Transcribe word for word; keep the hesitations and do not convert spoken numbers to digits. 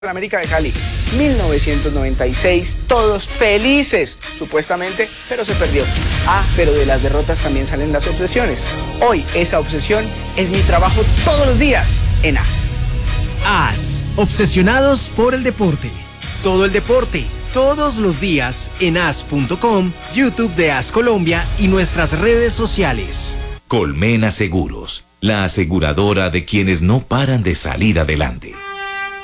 América de Cali, mil novecientos noventa y seis, todos felices, supuestamente, pero se perdió. Ah, pero de las derrotas también salen las obsesiones. Hoy esa obsesión es mi trabajo todos los días en A S. A S, obsesionados por el deporte. Todo el deporte, todos los días en A S punto com, YouTube de A S Colombia y nuestras redes sociales. Colmena Seguros, la aseguradora de quienes no paran de salir adelante.